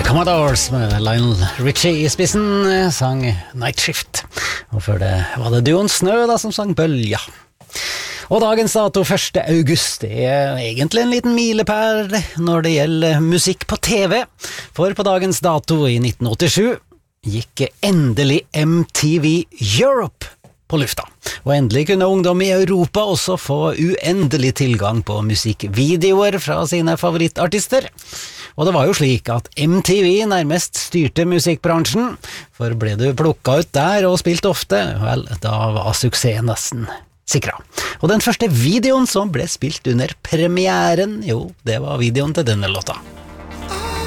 Commodores med Lionel Richie i spissen sang Night Shift. Og før det var det duoen Snø da som sang Bølja. Og dagens dato 1. august er egentlig en liten milepæl når det gjelder musikk på TV. For på dagens dato i 1987 gikk endelig MTV Europe på lufta. Og endelig kunne ungdom i Europa også få uendelig tilgang på musikkvideoer fra sine favorittartister. Og det var jo slik at MTV nærmest styrte musikkbransjen, for ble du plukket ut der og spilt ofte, vel, da var suksessen nesten sikra. Og den første videoen som ble spilt under premieren, jo, det var videoen til denne låta.